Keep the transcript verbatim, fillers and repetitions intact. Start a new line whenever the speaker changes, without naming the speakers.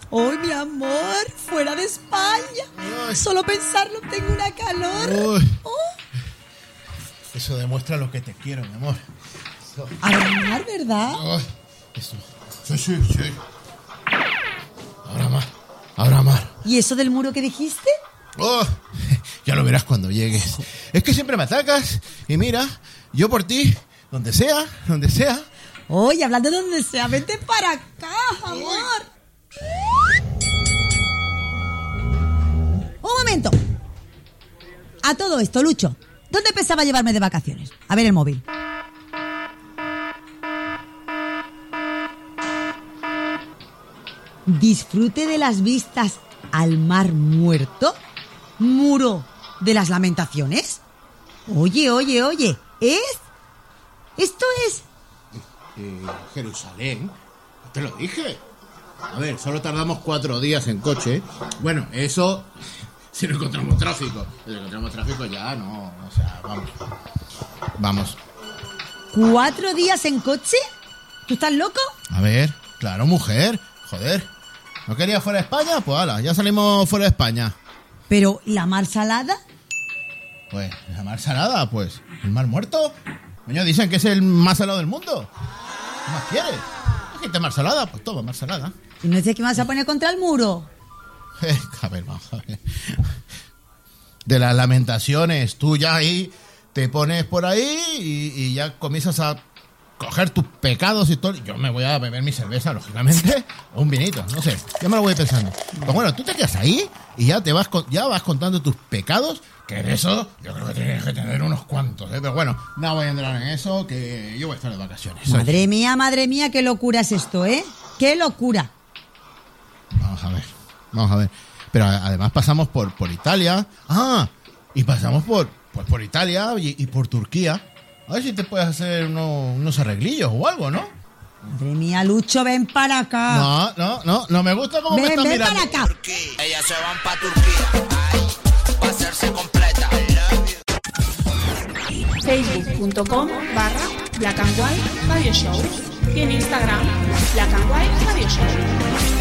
¡Oh, mi amor! ¡Fuera de España!
Ay.
Solo pensarlo tengo una calor.
Uy.
Oh.
Eso demuestra lo que te quiero, mi amor. Eso.
Abranar, ¿verdad?
Ay, eso. Sí, sí, sí. Ahora más. Ahora más.
¿Y eso del muro que dijiste?
Oh, ya lo verás cuando llegues. Es que siempre me atacas. Y mira, yo por ti, donde sea, donde sea.
Oye, hablando de donde sea, vete para acá, amor. Un momento. A todo esto, Lucho, ¿dónde pensaba llevarme de vacaciones? A ver el móvil. Disfrute de las vistas al mar muerto. Muro de las lamentaciones. Oye, oye, oye, ¿es? Esto es...
Eh, Jerusalén. Te lo dije. A ver, solo tardamos cuatro días en coche. Bueno, eso si no encontramos tráfico. Si no encontramos tráfico ya no. O sea, vamos. Vamos.
¿Cuatro días en coche? ¿Tú estás loco?
A ver, claro, mujer. Joder. ¿No querías fuera de España? Pues hala, ya salimos fuera de España.
¿Pero la mar salada?
Pues, la mar salada, pues. ¿El mar muerto? Coño, dicen que es el más salado del mundo. ¿Qué más quieres? ¿Qué te mar salada? Pues toma, mar salada.
¿Y no dices que me vas a poner contra el muro?
Eh, a ver, vamos a ver. De las lamentaciones, tú ya ahí te pones por ahí y, y ya comienzas a coger tus pecados y todo. Yo me voy a beber mi cerveza, lógicamente, o un vinito, no sé. Ya me lo voy pensando. Pues bueno, tú te quedas ahí y ya te vas con, ya vas contando tus pecados, que de eso yo creo que tienes que tener unos cuantos, ¿eh? Pero bueno, no voy a entrar en eso, que yo voy a estar de vacaciones.
Madre mía, madre mía, qué locura es esto, ¿eh? ¡Qué locura!
Vamos a ver, vamos a ver. Pero además pasamos por, por Italia. Ah, y pasamos por, pues por Italia y, y por Turquía. A ver si te puedes hacer unos, unos arreglillos o algo, ¿no?
Madre mía, Lucho, ven para acá.
No, no, no, no me gusta cómo me
Ven,
están
ven
mirando.
para acá.
Turquía. Ellas se van pa' Turquía, ay, pa' hacerse completa.
Facebook.com barra Black and White Radio Show y en Instagram Black and White Radio Show.